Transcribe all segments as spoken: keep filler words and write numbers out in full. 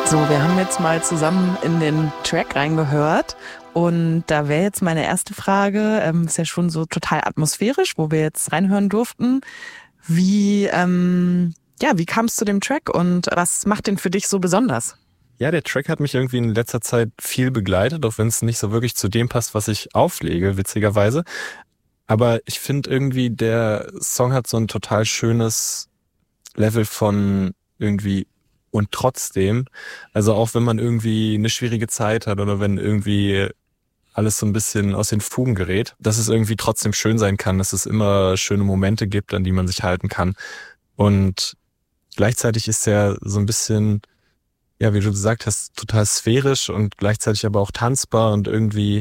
So, wir haben jetzt mal zusammen in den Track reingehört und da wäre jetzt meine erste Frage, ähm, ist ja schon so total atmosphärisch, wo wir jetzt reinhören durften. Wie, ähm, ja, wie kam es zu dem Track und was macht den für dich so besonders? Ja, der Track hat mich irgendwie in letzter Zeit viel begleitet, auch wenn es nicht so wirklich zu dem passt, was ich auflege, witzigerweise. Aber ich finde irgendwie, der Song hat so ein total schönes Level von irgendwie und trotzdem. Also auch wenn man irgendwie eine schwierige Zeit hat oder wenn irgendwie alles so ein bisschen aus den Fugen gerät, dass es irgendwie trotzdem schön sein kann, dass es immer schöne Momente gibt, an die man sich halten kann. Und gleichzeitig ist er so ein bisschen, ja, wie du gesagt hast, total sphärisch und gleichzeitig aber auch tanzbar und irgendwie,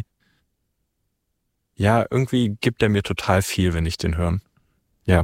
ja, irgendwie gibt er mir total viel, wenn ich den höre. Ja.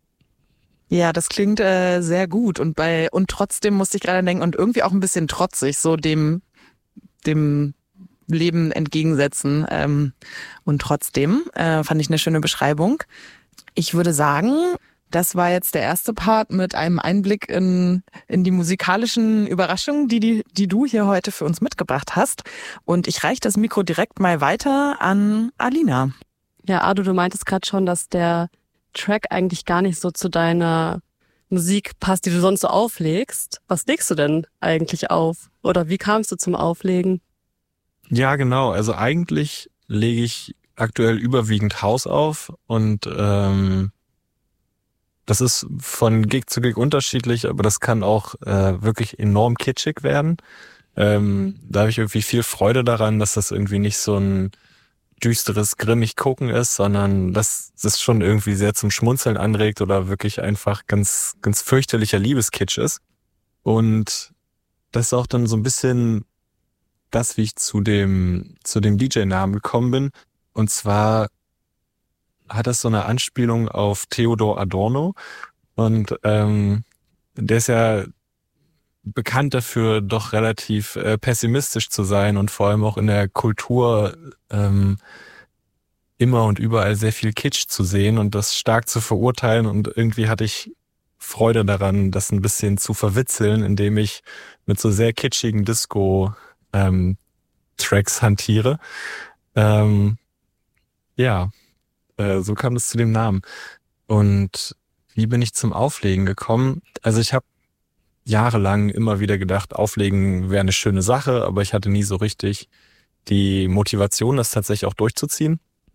Ja, das klingt äh, sehr gut und bei und trotzdem musste ich gerade denken und irgendwie auch ein bisschen trotzig, so dem dem Leben entgegensetzen. Ähm, und trotzdem äh, fand ich eine schöne Beschreibung. Ich würde sagen, das war jetzt der erste Part mit einem Einblick in in die musikalischen Überraschungen, die die die du hier heute für uns mitgebracht hast. Und ich reiche das Mikro direkt mal weiter an Alina. Ja, Adu, du meintest gerade schon, dass der Track eigentlich gar nicht so zu deiner Musik passt, die du sonst so auflegst. Was legst du denn eigentlich auf? Oder wie kamst du zum Auflegen? Ja, genau. Also eigentlich lege ich aktuell überwiegend House auf und ähm, das ist von Gig zu Gig unterschiedlich, aber das kann auch äh, wirklich enorm kitschig werden. Ähm, da habe ich irgendwie viel Freude daran, dass das irgendwie nicht so ein düsteres, grimmig gucken ist, sondern dass das schon irgendwie sehr zum Schmunzeln anregt oder wirklich einfach ganz, ganz fürchterlicher Liebeskitsch ist. Und das ist auch dann so ein bisschen das, wie ich zu dem, zu dem D J-Namen gekommen bin. Und zwar hat das so eine Anspielung auf Theodor Adorno. Und ähm, der ist ja bekannt dafür, doch relativ äh, pessimistisch zu sein und vor allem auch in der Kultur ähm, immer und überall sehr viel Kitsch zu sehen und das stark zu verurteilen. Und irgendwie hatte ich Freude daran, das ein bisschen zu verwitzeln, indem ich mit so sehr kitschigen Disco ähm, Tracks hantiere. Ähm, ja, äh, so kam es zu dem Namen. Und wie bin ich zum Auflegen gekommen? Also ich habe jahrelang immer wieder gedacht, Auflegen wäre eine schöne Sache, aber ich hatte nie so richtig die Motivation, das tatsächlich auch durchzuziehen.